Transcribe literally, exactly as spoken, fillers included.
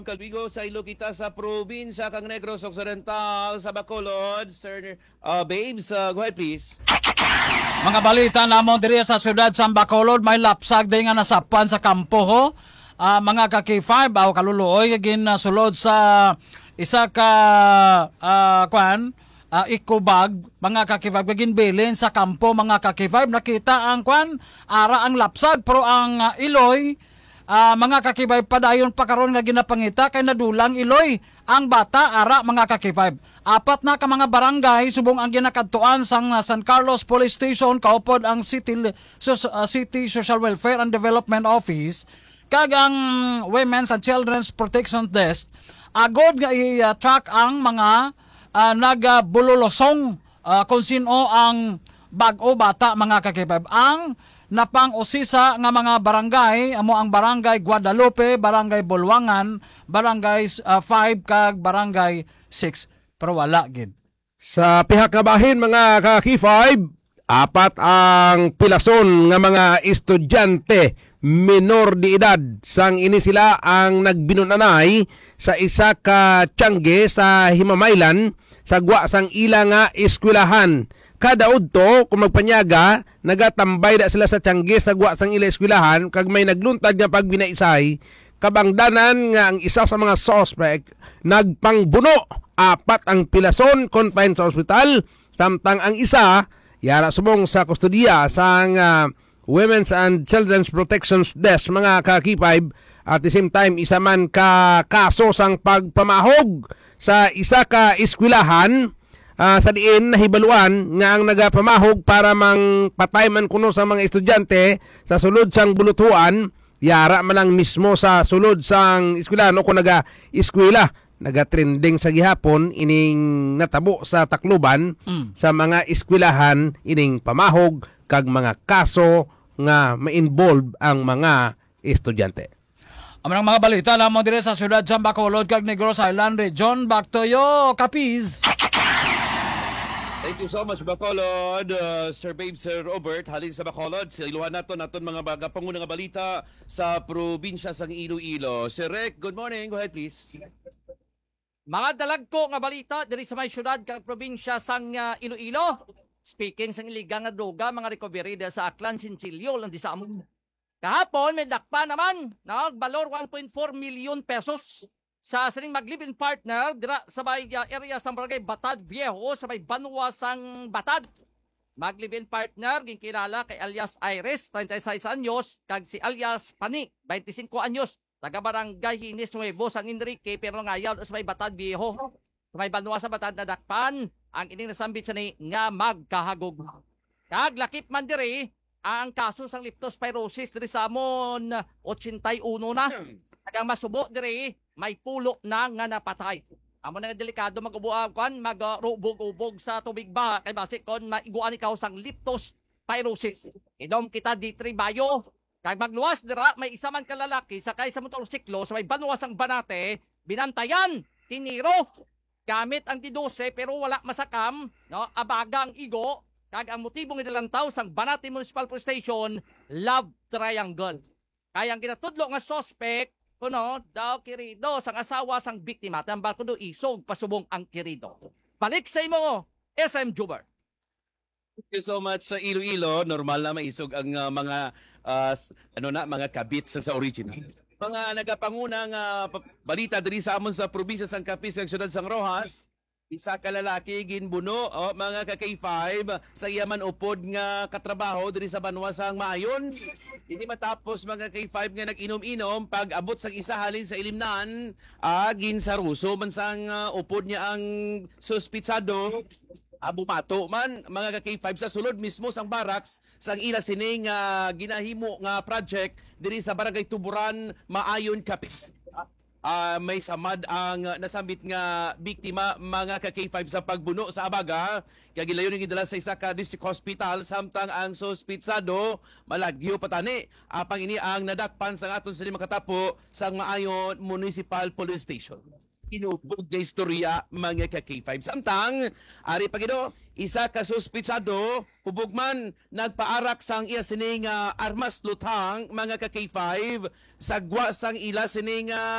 Kalbigo sa ilo kita sa probinsya kang Negros Occidental sa Bacolod. Sir uh, Babes, uh, go ahead please. Mga balita namon diri sa siyudad sa Bacolod, may lapsag din nga nasapan sa kampo ho. Uh, mga ka K five aw kaluluoy gin uh, sulod sa isa ka uh, kwan uh, ikubag mga ka K five gin bilin sa kampo mga ka K five nakita ang kwan ara ang lapsag pero ang uh, iloy uh, mga kakibay padayon pa karon nga ginapangita kay nadulang iloy ang bata ara mga ka K five. Apat na ka mga barangay subong ang ginakadtuan sang uh, San Carlos Police Station kaupod ang City so, uh, City Social Welfare and Development Office kag ang Women's and Children's Protection Desk agod nga i-track ang mga uh, nagabulolosong uh, kung sino ang bag-o bata mga ka K five. Ang napang-usisa nga mga barangay amo ang Barangay Guadalupe, Barangay Bulwangan, Barangay uh, five kag Barangay six pero wala gid. Sa pihak nga bahin mga ka K five, apat ang pilason nga mga estudyante minor de edad sang ini sila ang nagbinunanay sa isa ka tiyangge sa Himamaylan sa gwa sang ila nga eskwelahan. Kada udto kung magpanyaga nagatambay da sila sa tiyangge sa gwa sang ila eskwelahan kag may nagluntad nga pagbinaisay kabangdanan nga ang isa sa mga suspect nagpangbuno. Apat ang pilason confined sa ospital samtang ang isa yara sumong sa kustodiya sang uh, Women's and Children's Protection Desk mga ka K five at the same time isa man ka kaso sang pagpamahog sa isa ka eskwelahan uh, sa diin nahibaluan nga ang nagapamahog para mang patay man kuno sa mga estudyante sa sulod sang bulutuan yara man lang mismo sa sulod sang eskwelahan o kung naga-eskwela nagatrending sa gihapon ining natabo sa Tacloban mm. sa mga eskwelahan ining pamahog kag mga kaso nga ma-involve ang mga estudyante. Ang mga balita lamang dire sa siyudad sa Bacolod kag Negros Island Region. Back to you, Kapiz. Thank you so much Bacolod, uh, Sir Babe, Sir Robert. Halin sa Bacolod, sa iluhan naton naton mga baga pangunang balita sa probinsya sang Iloilo. Sir Rick, good morning. Go ahead please. Mga dalagko nga balita diri sa may syudad kag probinsya sang uh, Iloilo. Speaking sang iligang nga droga, mga recovery dahil sa Aklan, Sincilio, lang di sa amon. Kahapon, may dakpa naman, nagbalor one point four million pesos sa sining mag-live-in partner dira sa may uh, area sa barangay Batad Viejo, sa may Banwa sang Batad. Mag-live-in partner, ginkilala kay alias Iris, thirty-six anyos, kag si alias Pani, twenty-five anyos. Taga-barangay Hinis Nuevo, San Enrique, pero ngayon sa may Batad Viejo. Sa may Banwa sa Batad na dakpan, ang ining nasambit sa ni nga magkahagog. Kag lakip man diri, ang kaso sang leptospirosis diri sa amon eighty-one na. Kag ang masubo diri, may pulo na nga napatay. Amo na delikado mag-ubuan kon mag-ubog-ubog sa tubig ba kay base kon maiguan ikaw sang leptospirosis. Idom kita di tribayo. Kag magluwas dira, may isa man kalalaki sakay sa motorsiklo sa may Banwa sang Banate, binantayan, tiniro, gamit ang T twelve pero wala masakam, no? Abaga ang igo, kag ang motibong idalantaw sang Banate Municipal Police Station, love triangle. Kaya ang kinatudlo nga suspect, kuno, daw kirido sang asawa sang biktima, tambal kuno isog pasubong ang kirido. Balik sa imo, S M Juber. Thank you so much sa Iloilo. Normal na maisog ang uh, mga uh, ano na mga kabit sa, sa original. Mga nagapangunang uh, balita diri sa amon sa probinsya sang Capiz ug siyudad sang Rojas. Isa ka lalaki ginbuno oh, mga ka K five sa iyaman upod nga katrabaho diri sa Banwa sang Maayon. Hindi matapos mga K five nga nag-inom-inom pag abot sang isa halin sa ilimnan agin sa Ruso man sang uh, upod niya ang suspitsado. Abumato man mga ka K five sa sulod mismo sang barracks sang ila sining uh, ginahimo nga project diri sa Barangay Tuburan, Maayon, Capiz. Uh, may samad ang uh, nasambit nga biktima mga ka K five sa pagbuno sa abaga kaya gilayon ng idala sa isa ka district hospital samtang ang suspitsado malagyo patani apang ini ang nadakpan sa aton sa lima katapo sang Maayon Municipal Police Station. Inubog na istorya mga ka K five. Samtang, ari pagido, isa ka suspitsado, hubog man nagpaarak sang iya sining uh, armas lutang mga ka K five, sagwa sang ila sining uh,